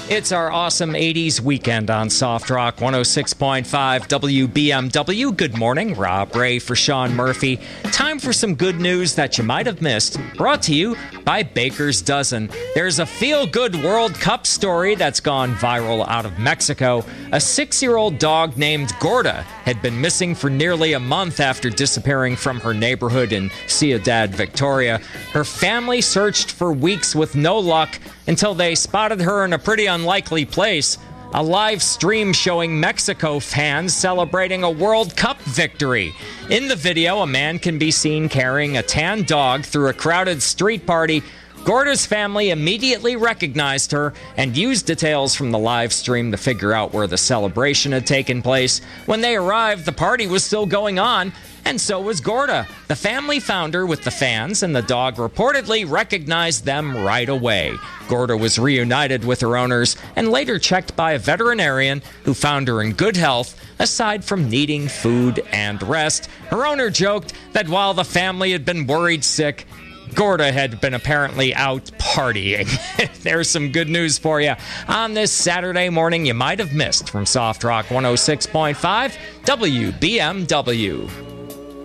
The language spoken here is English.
It's our awesome 80s weekend on Soft Rock 106.5 WBMW. Good morning, Rob Ray for Sean Murphy. Time for some good news that you might have missed. Brought to you by Baker's Dozen. There's a feel-good World Cup story that's gone viral out of Mexico. A 6-year-old dog named Gorda had been missing for nearly a month after disappearing from her neighborhood in Ciudad Victoria. Her family searched for weeks with no luck until they spotted her in a pretty unlikely place. A live stream showing Mexico fans celebrating a World Cup victory. In the video, a man can be seen carrying a tan dog through a crowded street party. Gorda's family immediately recognized her and used details from the live stream to figure out where the celebration had taken place. When they arrived, the party was still going on, and so was Gorda. The family found her with the fans, and the dog reportedly recognized them right away. Gorda was reunited with her owners and later checked by a veterinarian who found her in good health, aside from needing food and rest. Her owner joked that while the family had been worried sick, Gorda had been apparently out partying. There's some good news for you on this Saturday morning you might have missed from Soft Rock 106.5 WBMW.